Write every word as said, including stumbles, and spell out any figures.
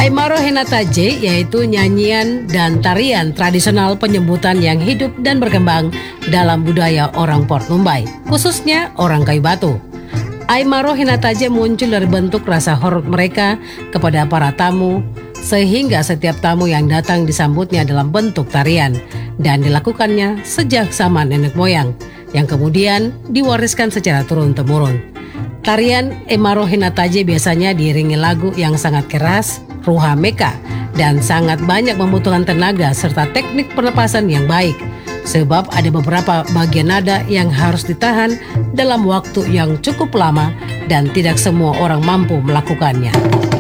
Aymaro Henataje yaitu nyanyian dan tarian tradisional penyambutan yang hidup dan berkembang dalam budaya orang Port Numbai, khususnya orang Kayu Batu. Aymaro Henataje muncul dari bentuk rasa hormat mereka kepada para tamu, sehingga setiap tamu yang datang disambutnya dalam bentuk tarian dan dilakukannya sejak zaman nenek moyang yang kemudian diwariskan secara turun-temurun. Tarian Aymaro Henataje biasanya diiringi lagu yang sangat keras, ruha meka, dan sangat banyak membutuhkan tenaga serta teknik pernapasan yang baik, sebab ada beberapa bagian nada yang harus ditahan dalam waktu yang cukup lama dan tidak semua orang mampu melakukannya.